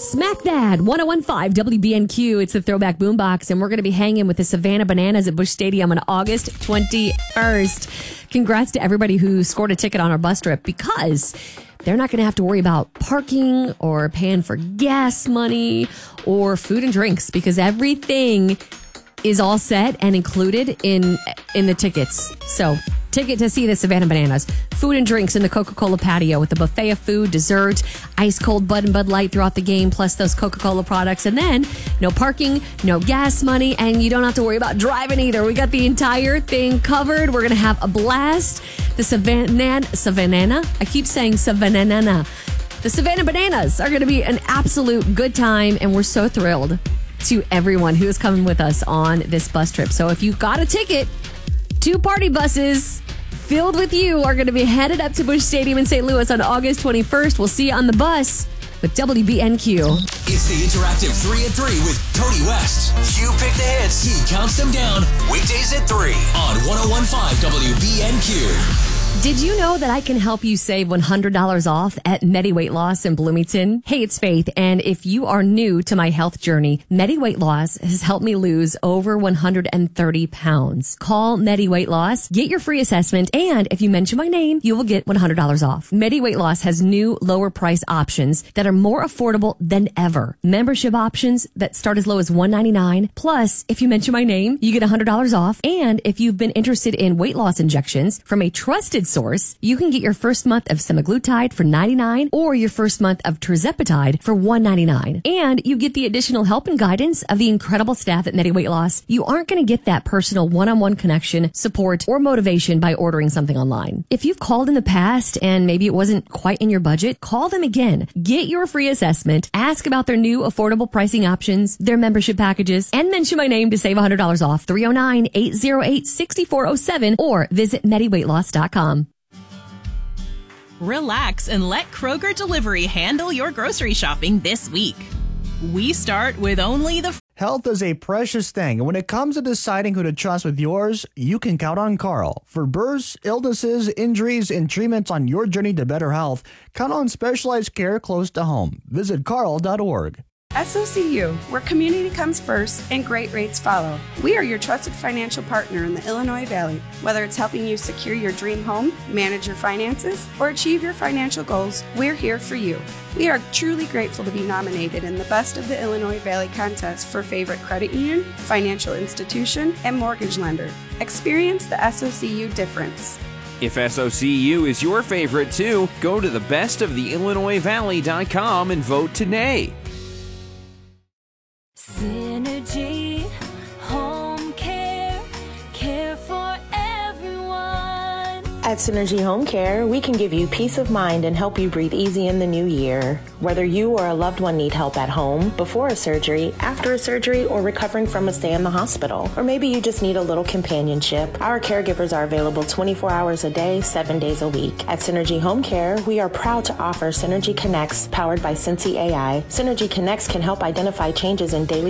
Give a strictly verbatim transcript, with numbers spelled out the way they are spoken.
Smack That, one oh one point five W B N Q. It's the Throwback Boombox, and we're going to be hanging with the Savannah Bananas at Busch Stadium on August twenty-first. Congrats to everybody who scored a ticket on our bus trip, because they're not going to have to worry about parking or paying for gas money or food and drinks, because everything is all set and included in in the tickets. So, ticket to see the Savannah Bananas. Food and drinks in the Coca-Cola patio with a buffet of food, dessert, ice cold Bud and Bud Light throughout the game, plus those Coca-Cola products. And then no parking, no gas money, and you don't have to worry about driving either. We got the entire thing covered. We're going to have a blast. The Savannah, Savannah, I keep saying Savannah. The Savannah Bananas are going to be an absolute good time, and we're so thrilled to everyone who is coming with us on this bus trip. So if you've got a ticket, two party buses filled with you are going to be headed up to Busch Stadium in Saint Louis on August twenty-first. We'll see you on the bus with W B N Q. It's the interactive three at three with Cody West. You pick the hits, he counts them down. Weekdays at three on one oh one point five W B N Q. Did you know that I can help you save one hundred dollars off at Medi Weight Loss in Bloomington? Hey, it's Faith, and if you are new to my health journey, Medi Weight Loss has helped me lose over one hundred thirty pounds. Call Medi Weight Loss, get your free assessment, and if you mention my name, you will get one hundred dollars off. Medi Weight Loss has new lower price options that are more affordable than ever. Membership options that start as low as one hundred ninety-nine dollars. Plus, if you mention my name, you get one hundred dollars off. And if you've been interested in weight loss injections from a trusted source, you can get your first month of semaglutide for ninety-nine dollars or your first month of tirzepatide for one hundred ninety-nine dollars. And you get the additional help and guidance of the incredible staff at Medi Weight Loss. You aren't going to get that personal one-on-one connection, support, or motivation by ordering something online. If you've called in the past and maybe it wasn't quite in your budget, call them again. Get your free assessment, ask about their new affordable pricing options, their membership packages, and mention my name to save one hundred dollars off. three oh nine, eight oh eight, six four oh seven or visit medi weight loss dot com. Relax and let Kroger Delivery handle your grocery shopping this week. We start with only the... Health is a precious thing, and when it comes to deciding who to trust with yours, you can count on Carl. For births, illnesses, injuries, and treatments on your journey to better health, count on specialized care close to home. Visit carl dot org. S O C U, where community comes first and great rates follow. We are your trusted financial partner in the Illinois Valley. Whether it's helping you secure your dream home, manage your finances, or achieve your financial goals, we're here for you. We are truly grateful to be nominated in the Best of the Illinois Valley contest for favorite credit union, financial institution, and mortgage lender. Experience the S O C U difference. If S O C U is your favorite too, go to the best of the illinois valley dot com and vote today. Synergy Home Care, care for everyone. At Synergy Home Care, we can give you peace of mind and help you breathe easy in the new year. Whether you or a loved one need help at home, before a surgery, after a surgery, or recovering from a stay in the hospital, or maybe you just need a little companionship, our caregivers are available twenty-four hours a day, seven days a week. At Synergy Home Care, we are proud to offer Synergy Connects, powered by Sensi A I. Synergy Connects can help identify changes in daily